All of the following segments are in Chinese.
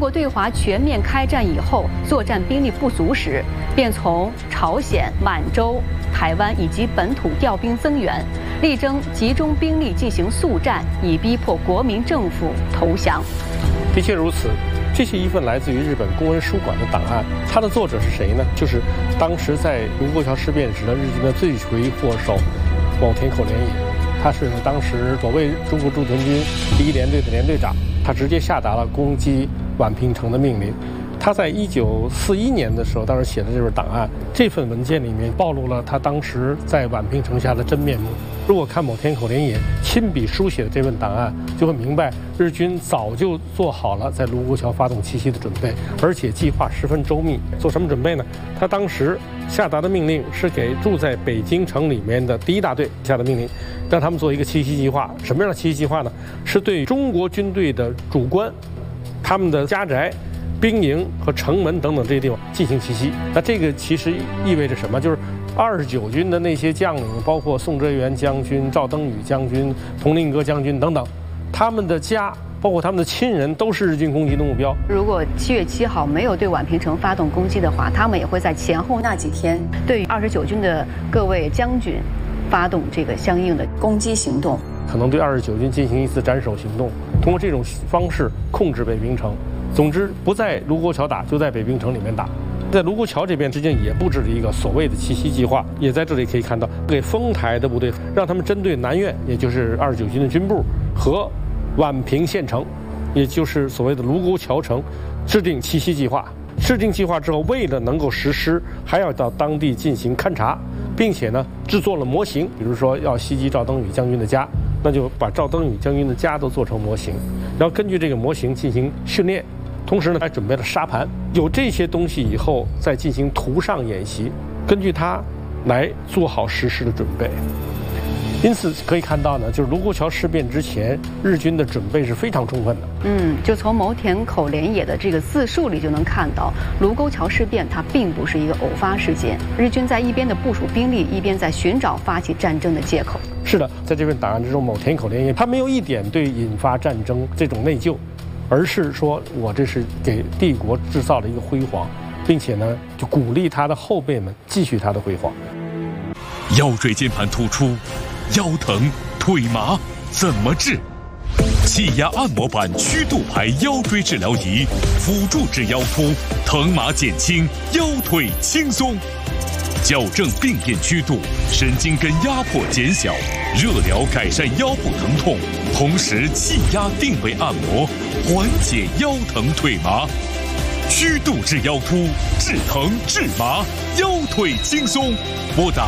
果对华全面开战以后，作战兵力不足时，便从朝鲜、满洲、台湾以及本土调兵增援，力争集中兵力进行速战，以逼迫国民政府投降。 的确如此。这是一份来自于日本公文书馆的档案，它的作者是谁呢？就是当时在卢沟桥事变时的日军的罪魁祸首某田口怜也，他是当时所谓中国驻屯军第1联队的联队长，他直接下达了攻击宛平城的命令。他在1941年的时候，当时写的这份档案，这份文件里面暴露了他当时在宛平城下的真面目。如果看某田口怜也亲笔书写的这份档案，就会明白日军早就做好了在卢沟桥发动奇袭的准备，而且计划十分周密。做什么准备呢？他当时下达的命令是给住在北京城里面的第1大队下的命令，让他们做一个奇袭计划。什么样的奇袭计划呢？是对中国军队的主官、他们的家宅、兵营和城门等等这些地方进行奇袭。那这个其实意味着什么？就是29军的那些将领，包括宋哲元将军、赵登禹将军、佟令珂将军等等，他们的家，包括他们的亲人，都是日军攻击的目标。 如果7月7号没有对宛平城发动攻击的话，他们也会在前后那几天对29军的各位将军发动这个相应的攻击行动， 可能对29军进行一次斩首行动，通过这种方式控制北平城。总之，不在卢沟桥打，就在北平城里面打。在卢沟桥这边，实际上也布置了一个所谓的奇袭计划，也在这里可以看到，给丰台的部队，让他们针对南苑，也就是29军的军部和宛平县城，也就是所谓的卢沟桥城，制定奇袭计划。制定计划之后，为了能够实施，还要到当地进行勘察，并且呢，制作了模型，比如说要袭击赵登禹将军的家，那就把赵登禹将军的家都做成模型，然后根据这个模型进行训练。同时呢，还准备了沙盘，有这些东西以后再进行图上演习，根据它来做好实施的准备。因此可以看到呢，就是卢沟桥事变之前，日军的准备是非常充分的。 就从某田口怜也的这个自述里就能看到，卢沟桥事变它并不是一个偶发事件，日军在一边的部署兵力，一边在寻找发起战争的借口。 是的，在这份档案之中，某田口怜也他没有一点对引发战争这种内疚，而是说我这是给帝国制造了一个辉煌，并且呢，就鼓励他的后辈们继续他的辉煌。 腰椎间盘突出，腰疼腿麻怎么治？气压按摩板曲度牌腰椎治疗仪，辅助治腰突，疼麻减轻，腰腿轻松。矫正病变曲度，神经根压迫减小，热疗改善腰部疼痛，同时气压定位按摩，缓解腰疼腿麻。曲度治腰突，治疼治麻，腰腿轻松。拨打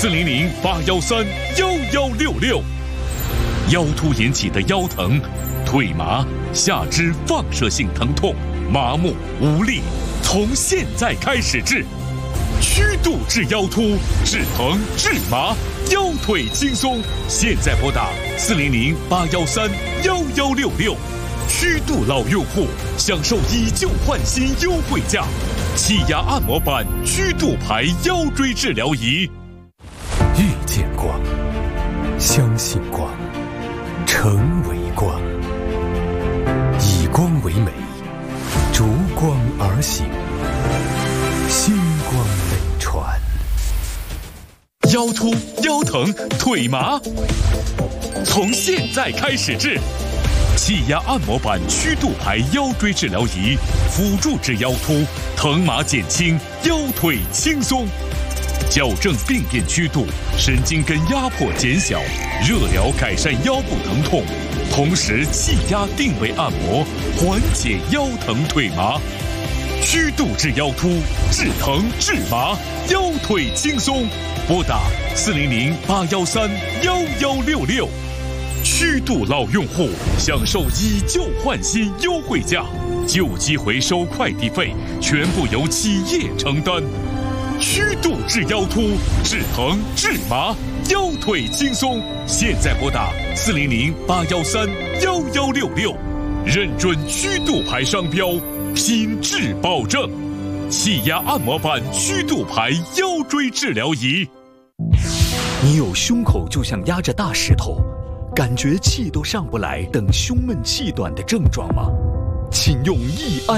400-813-1166。腰突引起的腰疼、腿麻、下肢放射性疼痛、麻木无力，从现在开始治。曲度治腰突，治疼治麻，腰腿轻松。现在拨打400-813-1166。曲度老用户享受以旧换新优惠价，气压按摩板曲度牌腰椎治疗仪。 遇见光，相信光，成为光，以光为美，逐光而行，星光美传。 腰突、腰疼、腿麻，从现在开始治。气压按摩板曲度牌腰椎治疗仪，辅助治腰突，疼麻减轻，腰腿轻松。矫正病变曲度，神经根压迫减小，热疗改善腰部疼痛，同时气压定位按摩，缓解腰疼腿麻。曲度治腰突，治疼治麻，腰腿轻松。拨打400-813-1166。曲度老用户享受以旧换新优惠价，旧机回收快递费全部由企业承担。曲度治腰突，治疼治麻，腰腿轻松。现在拨打400-813-1166，认准曲度牌商标，品质保证。气压按摩板曲度牌腰椎治疗仪。 你有胸口就像压着大石头，感觉气都上不来等胸闷气短的症状吗？请用益安